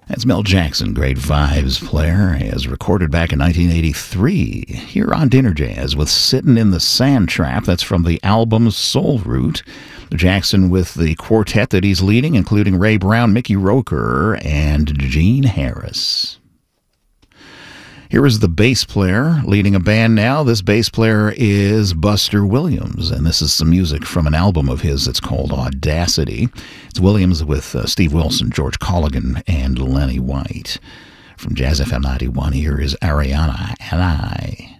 That's Mel Jackson, great vibes player, as recorded back in 1983 here on Dinner Jazz with Sittin' in the Sand Trap. That's from the album Soul Root. Jackson with the quartet that he's leading, including Ray Brown, Mickey Roker, and Gene Harris. Here is the bass player leading a band now. This bass player is Buster Williams, and this is some music from an album of his that's called Audacity. It's Williams with Steve Wilson, George Colligan, and Lenny White. From Jazz FM 91, here is Ariana and I.